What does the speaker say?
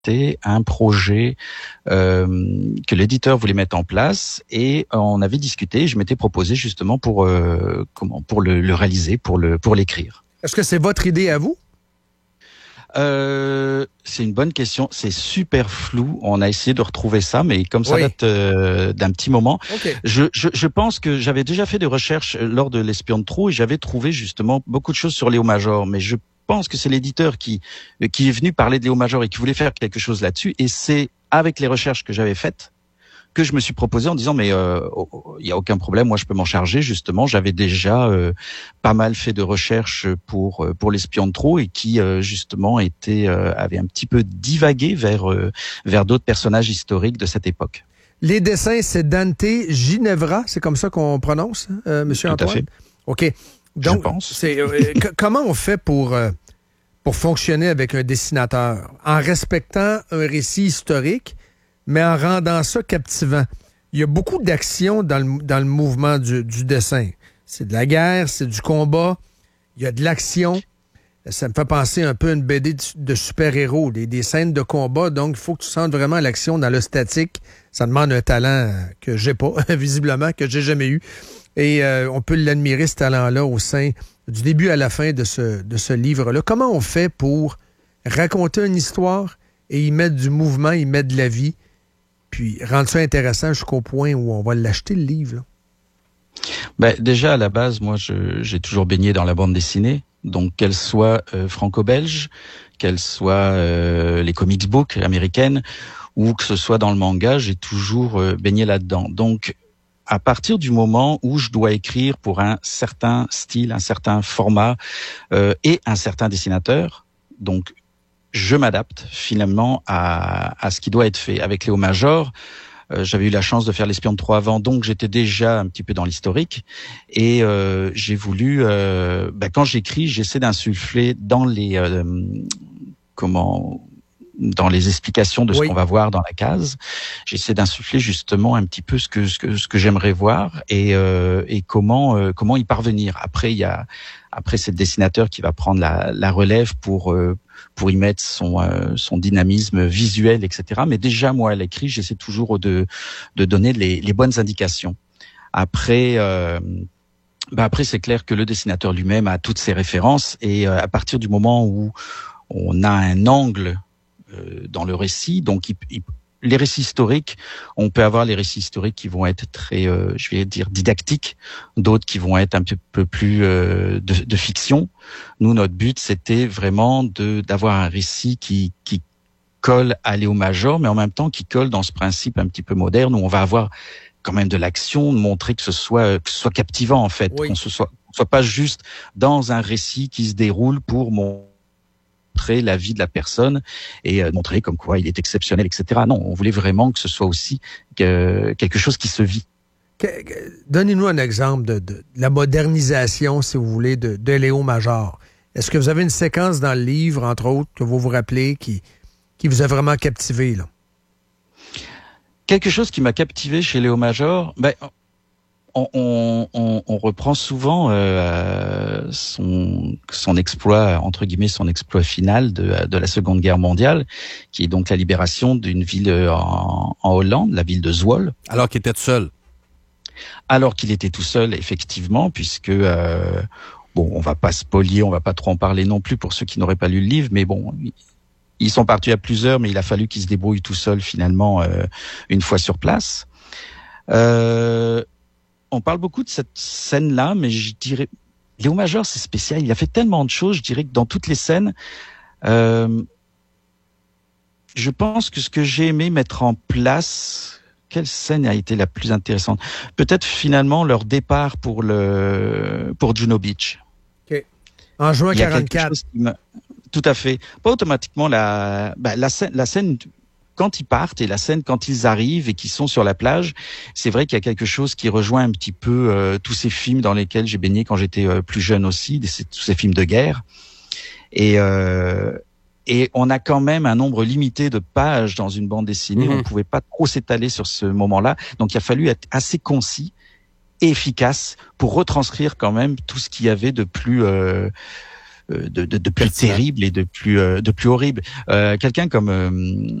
C'était un projet que l'éditeur voulait mettre en place et on avait discuté. Je m'étais proposé justement pour le réaliser, pour l'écrire. Est-ce que c'est votre idée à vous? C'est une bonne question. C'est super flou. On a essayé de retrouver ça, mais comme ça date d'un petit moment, je pense que j'avais déjà fait des recherches lors de l'Espion de trop et j'avais trouvé justement beaucoup de choses sur Léo Major, mais je pense que c'est l'éditeur qui est venu parler de Léo Major et qui voulait faire quelque chose là-dessus. Et c'est avec les recherches que j'avais faites que je me suis proposé en disant mais il y a aucun problème, moi je peux m'en charger. Justement, j'avais déjà pas mal fait de recherches pour l'Espion de trop et qui justement avait un petit peu divagué vers d'autres personnages historiques de cette époque. Les dessins, c'est Dante Ginevra, c'est comme ça qu'on prononce, Monsieur Antoine? Tout à fait. OK. Donc, je pense. Comment on fait pour fonctionner avec un dessinateur en respectant un récit historique, mais en rendant ça captivant? Il y a beaucoup d'action dans le mouvement du dessin. C'est de la guerre, c'est du combat, il y a de l'action. Ça me fait penser un peu à une BD de super-héros, des scènes de combat. Donc, il faut que tu sentes vraiment l'action dans le statique. Ça demande un talent que j'ai pas, visiblement, que j'ai jamais eu. Et on peut l'admirer, ce talent-là, au sein du début à la fin de ce livre-là. Comment on fait pour raconter une histoire et y mettre du mouvement, y mettre de la vie, puis rendre ça intéressant jusqu'au point où on va l'acheter, le livre, là? Ben, déjà, à la base, moi, j'ai toujours baigné dans la bande dessinée. Donc, qu'elle soit franco-belge, qu'elle soit les comics books américaines, ou que ce soit dans le manga, j'ai toujours baigné là-dedans. Donc, à partir du moment où je dois écrire pour un certain style, un certain format et un certain dessinateur, donc je m'adapte finalement à ce qui doit être fait. Avec Léo Major, j'avais eu la chance de faire l'Espion de trop avant, donc j'étais déjà un petit peu dans l'historique. Et j'ai voulu, quand j'écris, j'essaie d'insuffler dans dans les explications de ce qu'on va voir dans la case. J'essaie d'insuffler justement un petit peu ce que j'aimerais voir et comment y parvenir. Après c'est le dessinateur qui va prendre la relève pour y mettre son dynamisme visuel, etc. Mais déjà, moi, à l'écrit, j'essaie toujours de donner les bonnes indications. Après, c'est clair que le dessinateur lui-même a toutes ses références et à partir du moment où on a un angle dans le récit, donc les récits historiques, on peut avoir les récits historiques qui vont être très, je vais dire, didactiques, d'autres qui vont être un petit peu plus de fiction. Nous, notre but, c'était vraiment d'avoir un récit qui colle à Léo Major, mais en même temps qui colle dans ce principe un petit peu moderne où on va avoir quand même de l'action, de montrer que ce soit captivant en fait, qu'on soit pas juste dans un récit qui se déroule pour montrer la vie de la personne et montrer comme quoi il est exceptionnel, etc. Non, on voulait vraiment que ce soit aussi quelque chose qui se vit. Donnez-nous un exemple de la modernisation, si vous voulez, de Léo Major. Est-ce que vous avez une séquence dans le livre, entre autres, que vous vous rappelez, qui vous a vraiment captivé, là? Quelque chose qui m'a captivé chez Léo Major, on reprend souvent son exploit, entre guillemets, son exploit final de la Seconde Guerre mondiale, qui est donc la libération d'une ville en Hollande, la ville de Zwolle. Alors qu'il était tout seul. Alors qu'il était tout seul, effectivement, puisque on va pas spolier, on va pas trop en parler non plus pour ceux qui n'auraient pas lu le livre, mais bon, ils sont partis à plusieurs, mais il a fallu qu'ils se débrouillent tout seuls finalement une fois sur place. On parle beaucoup de cette scène-là, mais je dirais, Léo Major, c'est spécial. Il a fait tellement de choses. Je dirais que dans toutes les scènes, je pense que ce que j'ai aimé mettre en place, quelle scène a été la plus intéressante? Peut-être finalement leur départ pour Juno Beach. Okay. En juin 44. Tout à fait. Pas automatiquement la scène quand ils partent et la scène quand ils arrivent et qu'ils sont sur la plage, c'est vrai qu'il y a quelque chose qui rejoint un petit peu tous ces films dans lesquels j'ai baigné quand j'étais plus jeune aussi, tous ces films de guerre. Et on a quand même un nombre limité de pages dans une bande dessinée. On pouvait pas trop s'étaler sur ce moment-là. Donc il a fallu être assez concis et efficace pour retranscrire quand même tout ce qu'il y avait de plus plus terrible et de plus horrible. Quelqu'un comme